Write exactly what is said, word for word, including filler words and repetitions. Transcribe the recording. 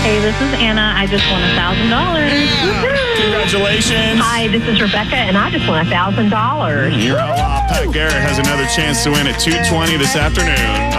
Hey, this is Anna. I just won one thousand dollars. Congratulations. Hi, this is Rebecca, and I just won one thousand dollars. Your outlaw, Pat Garrett, has another chance to win at two twenty this afternoon.